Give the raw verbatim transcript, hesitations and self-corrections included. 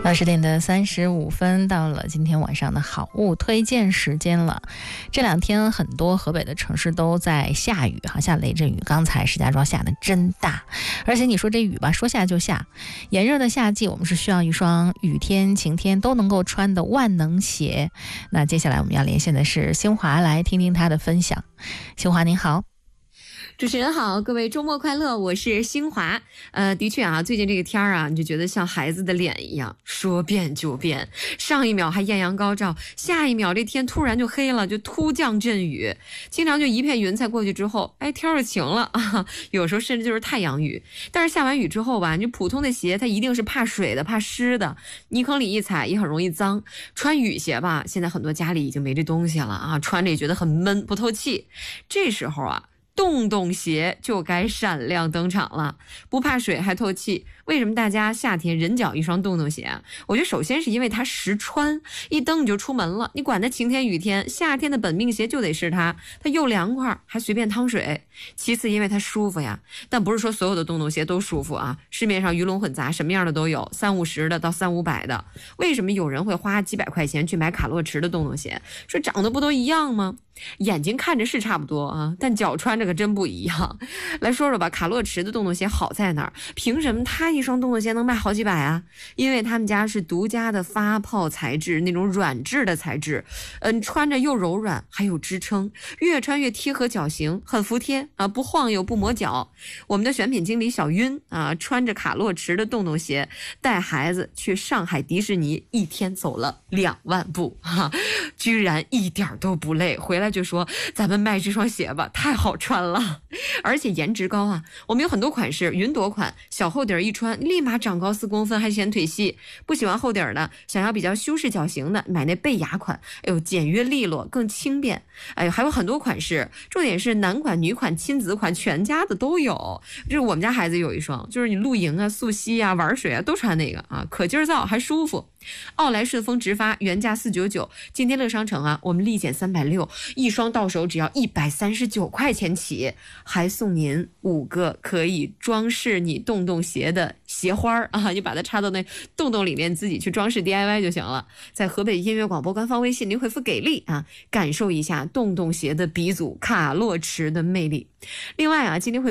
到十点的三十五分，到了今天晚上的好物推荐时间了。这两天很多河北的城市都在下雨哈，下雷阵雨。刚才石家庄下的真大，而且你说这雨吧，说下就下。炎热的夏季，我们是需要一双雨天、晴天都能够穿的万能鞋。那接下来我们要连线的是新华，来听听他的分享。新华您好。 主持人好，各位周末快乐，我是新华。呃，的确啊，最近这个天儿啊，你就觉得像孩子的脸一样，说变就变。上一秒还艳阳高照，下一秒这天突然就黑了，就突降阵雨，经常就一片云彩过去之后，哎，天儿就晴了啊。有时候甚至就是太阳雨。但是下完雨之后吧，你普通的鞋它一定是怕水的、怕湿的，泥坑里一踩也很容易脏。穿雨鞋吧，现在很多家里已经没这东西了啊，穿着也觉得很闷，不透气。这时候啊，洞洞鞋就该闪亮登场了，不怕水还透气。为什么大家夏天人脚一双洞洞鞋啊？我觉得首先是因为它实穿，一蹬你就出门了，你管它晴天雨天，夏天的本命鞋就得是它，它又凉快还随便趟水。其次因为它舒服呀，但不是说所有的洞洞鞋都舒服啊，市面上鱼龙混杂，什么样的都有，三五十的到三五百的。为什么有人会花几百块钱去买卡洛驰的洞洞鞋？说长得不都一样吗？眼睛看着是差不多啊，但脚穿着可真不一样。来说说吧，卡洛驰的洞洞鞋好在哪儿？凭什么它一双洞洞鞋能卖好几百啊？因为他们家是独家的发泡材质，那种软质的材质，嗯，穿着又柔软还有支撑，越穿越贴合脚型，很服帖啊，不晃悠不磨脚。我们的选品经理小晕啊，穿着卡洛驰的洞洞鞋带孩子去上海迪士尼，一天走了两万步哈、啊，居然一点都不累，回来就说咱们卖这双鞋吧，太好穿了，而且颜值高啊。我们有很多款式，云朵款小厚底儿一穿立马长高四公分，还显腿细。不喜欢厚底儿的，想要比较修饰脚型的，买那贝雅款，哎呦，简约利落更轻便。哎呦，还有很多款式，重点是男款女款亲子款全家的都有。就是我们家孩子有一双，就是你露营啊溯溪啊玩水啊都穿那个啊，可劲儿造还舒服。奥莱顺风直发原价四九九，今天乐商城啊，我们立减三百六，一双到手只要一百三十九块钱起，还送您五个可以装饰你洞洞鞋的鞋花啊，你把它插到那洞洞里面，自己去装饰 D I Y 就行了。在河北音乐广播官方微信您回复给力啊，感受一下洞洞鞋的鼻祖卡洛驰的魅力。另外啊，今天会